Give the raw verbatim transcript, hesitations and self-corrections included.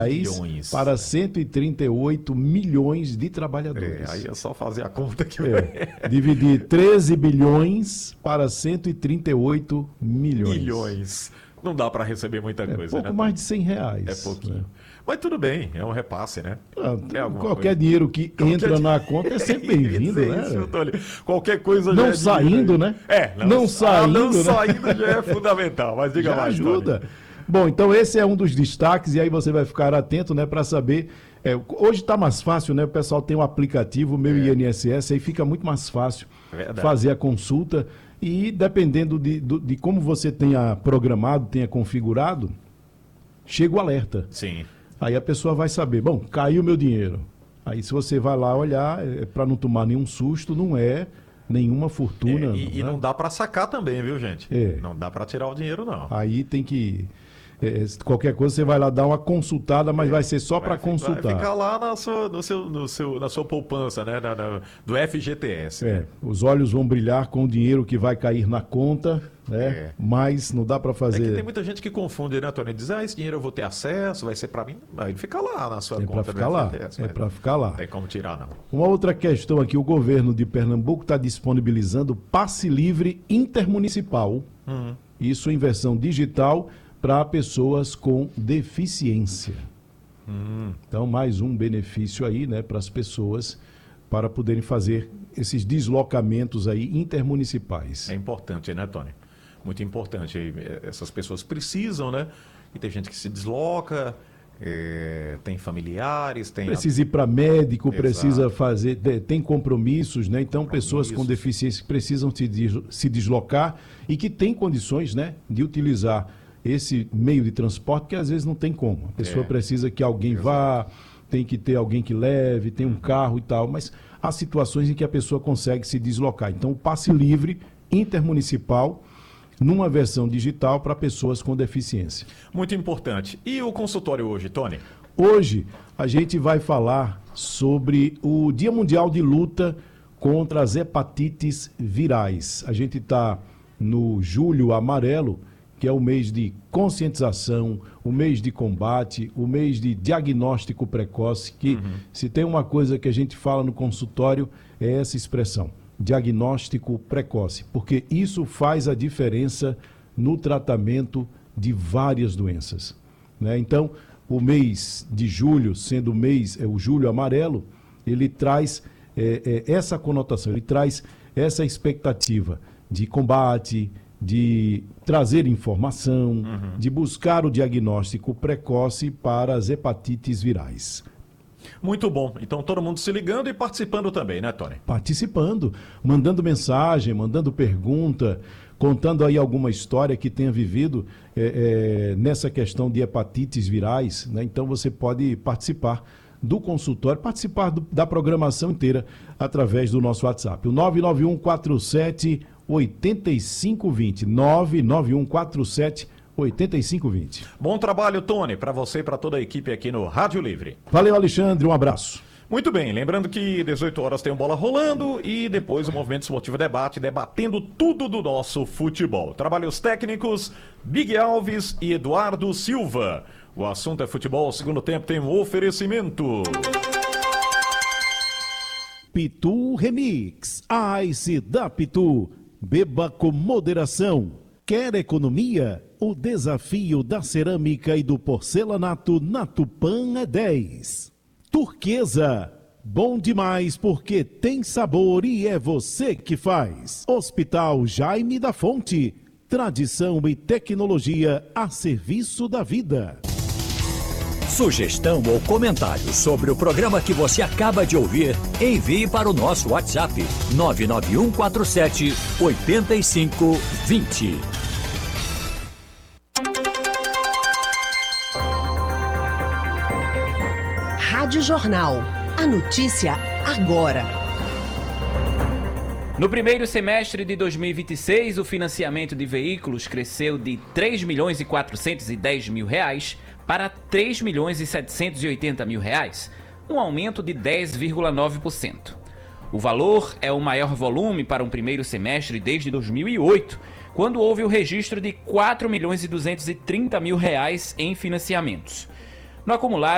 milhões para cento e trinta e oito milhões de trabalhadores. É, aí é só fazer a conta que... É, dividir treze bilhões para cento e trinta e oito milhões. Milhões. Não dá para receber muita é coisa, pouco né? mais de cem reais. É pouquinho. Né? Mas tudo bem, é um repasse, né? Ah, é qualquer coisa. dinheiro que Qualquer entra di... na conta é sempre bem-vindo, né? Isso, Tony. Qualquer coisa não já é saindo, né? É, não, não saindo, ah, não né? saindo já é fundamental, mas diga já mais, ajuda. Tony. Bom, então esse é um dos destaques e aí você vai ficar atento, né, para saber. É, hoje está mais fácil, né? O pessoal tem um aplicativo, o meu é. I N S S, aí fica muito mais fácil Verdade. fazer a consulta e dependendo de, de, de como você tenha programado, tenha configurado, chega o alerta. Sim. Aí a pessoa vai saber, bom, caiu meu dinheiro. Aí se você vai lá olhar, é, para não tomar nenhum susto, não é nenhuma fortuna. É, e, não, e né? não dá para sacar também, viu, gente? É. Não dá para tirar o dinheiro, não. Aí tem que... É, qualquer coisa você vai lá dar uma consultada, mas é, vai ser só para consultar. Vai ficar lá na sua, no seu, no seu, na sua poupança, né? Na, na, do F G T S. É, os olhos vão brilhar com o dinheiro que vai cair na conta, né? É. Mas não dá para fazer. É que tem muita gente que confunde, né, Tony? Diz, ah, esse dinheiro eu vou ter acesso, vai ser para mim. Aí ele fica lá na sua é conta. É para ficar lá. É para ficar lá. Não tem como tirar, não. Uma outra questão aqui: o governo de Pernambuco está disponibilizando passe livre intermunicipal. Uhum. Isso em versão digital, para pessoas com deficiência. Hum. Então, mais um benefício aí, né, para as pessoas, para poderem fazer esses deslocamentos aí intermunicipais. É importante, né, Tony? Muito importante. Essas pessoas precisam, né? E tem gente que se desloca, é, tem familiares, tem... Precisa ir para médico, Exato. precisa fazer... Tem compromissos, né? Então, pessoas com deficiência precisam se, se deslocar e que têm condições, né, de utilizar esse meio de transporte, que às vezes não tem como. A pessoa é. precisa que alguém Exato. vá, tem que ter alguém que leve, tem um carro e tal, mas há situações em que a pessoa consegue se deslocar. Então, o passe livre intermunicipal, numa versão digital para pessoas com deficiência. Muito importante. E o consultório hoje, Tony? Hoje, a gente vai falar sobre o Dia Mundial de Luta contra as hepatites virais. A gente está no Julho Amarelo, que é o mês de conscientização, o mês de combate, o mês de diagnóstico precoce, que uhum. se tem uma coisa que a gente fala no consultório, é essa expressão, diagnóstico precoce, porque isso faz a diferença no tratamento de várias doenças, né? Então, o mês de julho, sendo o mês, é o Julho Amarelo, ele traz é, é, essa conotação, ele traz essa expectativa de combate, de trazer informação, uhum. de buscar o diagnóstico precoce para as hepatites virais. Muito bom. Então, todo mundo se ligando e participando também, né, Tony? Participando, mandando mensagem, mandando pergunta, contando aí alguma história que tenha vivido é, é, nessa questão de hepatites virais, né? Então, você pode participar do consultório, participar do, da programação inteira através do nosso WhatsApp. O nove nove um quatro sete oito cinco dois zero, nove nove um quatro sete oito cinco dois zero. Bom trabalho, Tony, para você e para toda a equipe aqui no Rádio Livre. Valeu, Alexandre, um abraço. Muito bem, lembrando que dezoito horas tem um Bola Rolando e depois o Movimento Esportivo Debate, debatendo tudo do nosso futebol. Trabalhos técnicos, Big Alves e Eduardo Silva. O assunto é futebol, o segundo tempo tem um oferecimento. Pitu Remix, Ice da Pitu. Beba com moderação. Quer economia? O desafio da cerâmica e do porcelanato na Tupã é dez. Turquesa. Bom demais porque tem sabor e é você que faz. Hospital Jaime da Fonte. Tradição e tecnologia a serviço da vida. Sugestão ou comentário sobre o programa que você acaba de ouvir, envie para o nosso WhatsApp nove nove um quatro sete oito cinco dois zero. Rádio Jornal. A notícia agora. No primeiro semestre de dois mil e vinte e seis, o financiamento de veículos cresceu de três milhões e quatrocentos e dez mil reais para três milhões e setecentos e oitenta mil reais, um aumento de dez vírgula nove por cento. O valor é o maior volume para um primeiro semestre desde dois mil e oito, quando houve o registro de quatro milhões e duzentos e trinta mil reais em financiamentos. No acumulado